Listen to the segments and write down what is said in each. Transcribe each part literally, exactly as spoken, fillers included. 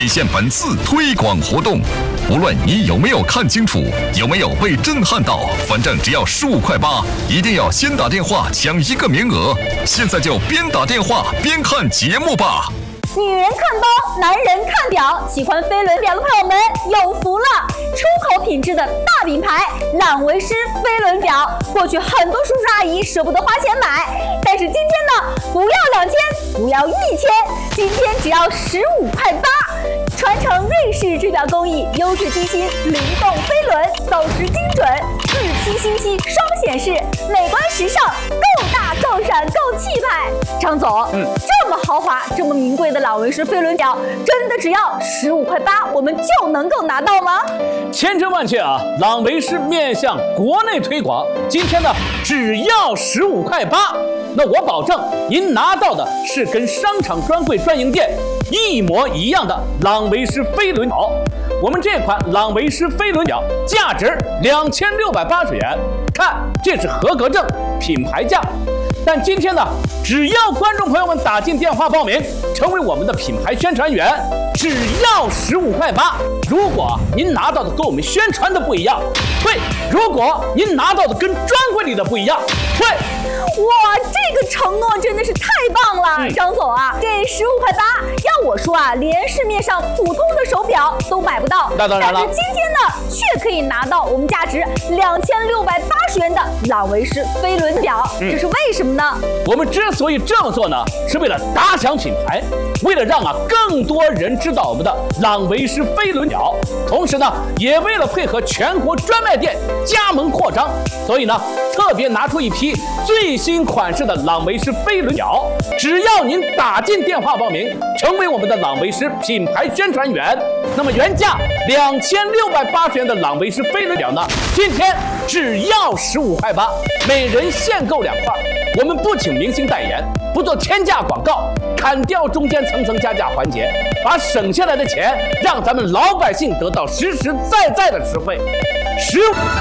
体现本次推广活动。无论你有没有看清楚，有没有被震撼到，反正只要十五块八，一定要先打电话抢一个名额。现在就边打电话边看节目吧。 女人看包，男人看表，喜欢飞轮表的朋友们有福了！出口品质的大品牌朗维诗飞轮表，过去很多叔叔阿姨舍不得花钱买，但是今天呢，不要两千，不要一千，今天只要十五块八。传承瑞士制表工艺，优质机芯，灵动飞轮，走时精准，日期星期双显示，美观时尚，够大够闪够气派。张总，嗯，这么豪华、这么名贵的朗维诗飞轮表，真的只要十五块八，我们就能够拿到吗？ 千真万确啊！朗维诗面向国内推广，今天呢只要十五块八。那我保证，您拿到的是跟商场专柜专营店一模一样的朗维诗飞轮表。我们这款朗维诗飞轮表价值两千六百八十元，看这是合格证，品牌价。但今天呢，只要观众朋友们打进电话报名，成为我们的品牌宣传员，只要十五块八。如果您拿到的跟我们宣传的不一样，退；如果您拿到的跟专柜里的不一样，退。 哇，这个承诺真的是太棒了，嗯、张总啊，这十五块八，要我说啊，连市面上普通的手表都买不到。 那当然了， 但是今天呢，却可以拿到我们价值两千六百八十元的朗维诗飞轮表，嗯、这是为什么呢？ 我们之所以这么做呢，是为了打响品牌，为了让啊更多人知道我们的朗维诗飞轮表，同时呢，也为了配合全国专卖店加盟扩张，所以呢，特别拿出一批最新款式的朗维诗飞轮表，只要您打进电话报名，成为我们的朗维诗品牌宣传员，那么原价两千六百八十元的朗维诗飞轮表呢，今天只要十五块八，每人限购两块。我们不请明星代言，不做天价广告，砍掉中间层层加价环节，把省下来的钱让咱们老百姓得到实实在在的实惠。十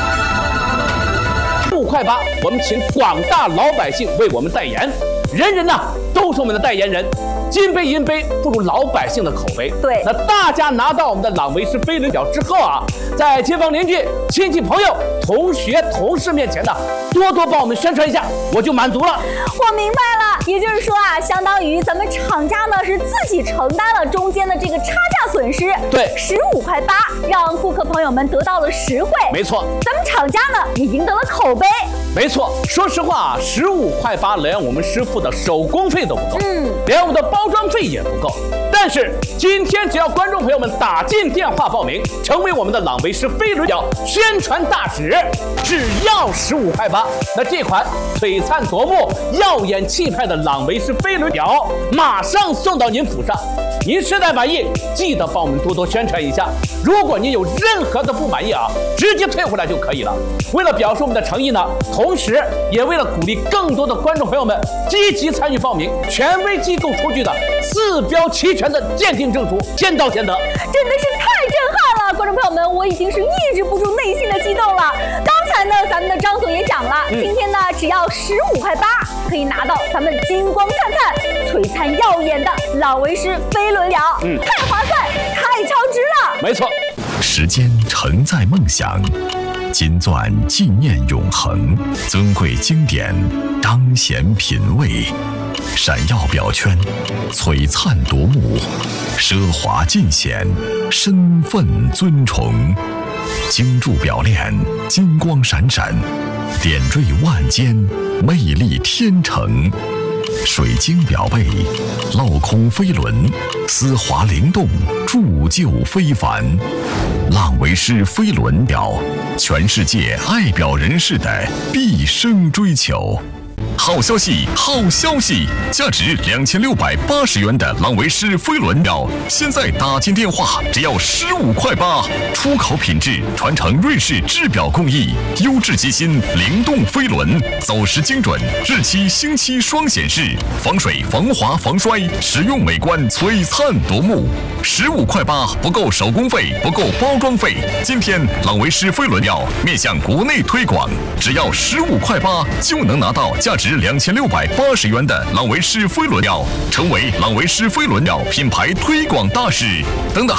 五块八，我们请广大老百姓为我们代言，人人呢都是我们的代言人。金杯银杯不如老百姓的口碑。 对， 那大家拿到我们的朗维诗飞轮表之后啊，在街坊邻居、亲戚朋友、同学、同事面前呢，多多帮我们宣传一下，我就满足了。 我明白了，也就是说啊，相当于咱们厂家呢是自己承担了中间的这个差价损失。 对， 十五块八，让顾客朋友们得到了实惠。 没错， 咱们厂家呢也赢得了口碑。 没错，说实话啊，十五块八连我们师傅的手工费都不够， 嗯， 连我们的包装费也不够。但是今天只要观众朋友们打进电话报名，成为我们的朗维诗飞轮表宣传大使，只要十五块八，那这款璀璨夺目、耀眼气派的朗维诗飞轮表马上送到您府上。您实在满意，记得帮我们多多宣传一下。如果您有任何的不满意啊，直接退回来就可以了。为了表示我们的诚意呢，同时也为了鼓励更多的观众朋友们积极参与报名，权威机构出具的四标齐全的鉴定证书，先到先得。 真的是太震撼了，观众朋友们，我已经是抑制不住内心的激动了。刚才呢，咱们的张总也讲了，嗯、今天呢只要十五块八，可以拿到咱们金光灿灿、璀璨耀眼的朗维诗飞轮表，嗯，太划算，太超值了。 没错， 时间承载梦想，金钻纪念永恒，尊贵经典彰显品味，闪耀表圈璀璨夺目，奢华尽显身份尊崇，精铸表链金光闪闪，点缀万间魅力天成，水晶表背镂空飞轮，丝滑灵动铸就非凡。朗维诗飞轮表，全世界爱表人士的毕生追求。好消息，好消息！价值两千六百八十元的朗维诗飞轮表，现在打进电话只要十五块八，出口品质，传承瑞士制表工艺，优质机芯，灵动飞轮，走时精准，日期星期双显示，防水、防滑、防摔，实用美观，璀璨夺目。十五块八不够手工费，不够包装费。今天朗维诗飞轮表面向国内推广，只要十五块八就能拿到价值值两千六百八十元的朗维诗飞轮表，成为朗维诗飞轮表品牌推广大使。等等。